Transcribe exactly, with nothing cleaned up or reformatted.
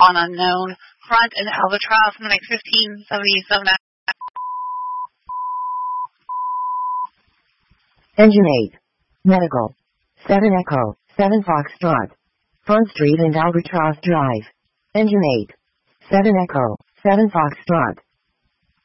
on unknown. Front and Albatross, Mix fifteen seventy-seven. Engine eight. Medical. seven Echo, seven Foxtrot. Front Street and Albatross Drive. Engine eight. seven Echo, seven Foxtrot.